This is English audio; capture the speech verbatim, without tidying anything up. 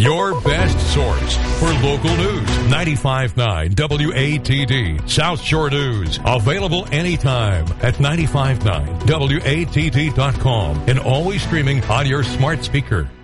Your best source for local news. ninety-five point nine W A T D South Shore News. Available anytime at ninety-five point nine W A T D dot com and always streaming on your smart speaker.